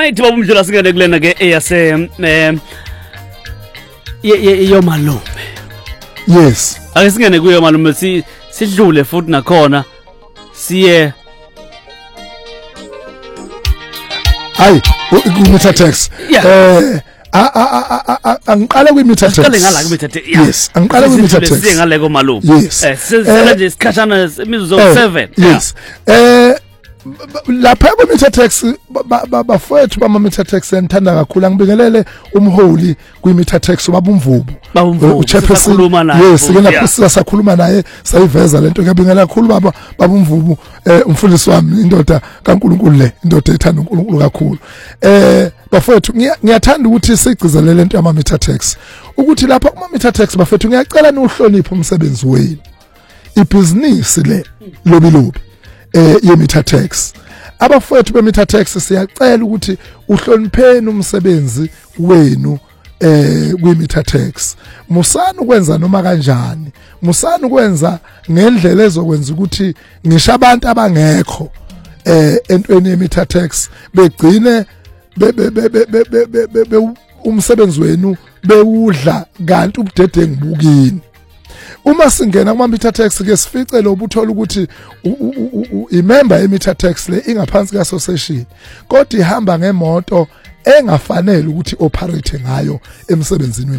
Right babumdlula singene kulena ke eyase yo malume. Yes. Ake singene kuyo malume sidlule futhi nakhona siye hayi ku-meter tax angiqale ku-meter tax. Siqale ngala ku-meter tax. Yes, angiqale ku-meter tax. Siye ngale ko malume. Yes. Sisele nje isikhashana imizuzu 7. Yes. Lapha ku-meter tax bafowethu bama-meter tax ngithanda kakhulu angibingelele umholi kwi-meter tax ubabumvubu uchairperson. Yes, ke lapho sakhuluma naye sayiveza lento ngiyabingelela kakhulu babumvubu umfundisi wami indoda kaNkulunkulu le indoda ethanda uNkulunkulu kakhulu. Bafowethu ngiyathanda ukuthi sigcizelele lento yama-meter tax ukuthi lapha kuma-meter tax bafowethu ngiyacela niuhloniphe umsebenzi wenu ibhizinisi le lobilobi ye-meter tax. Abafowethu be-meter tax siyacela ukuthi uhlonipheni umsebenzi wenu kwi-meter tax. Musana ukwenza noma kanjani, musana ukwenza ngendlela ezokwenza ukuthi ngisho abantu abangekho entweni ye-meter tax begcine umsebenzi wenu bewudla kanti ubudede ngibukini. Uma singena kuma-meter tax ke sifice lo buthola ukuthi imember ye-meter tax le ingaphansi ka-association kodwa ihamba ngemoto engafanele ukuthi operate ngayo emsebenzini.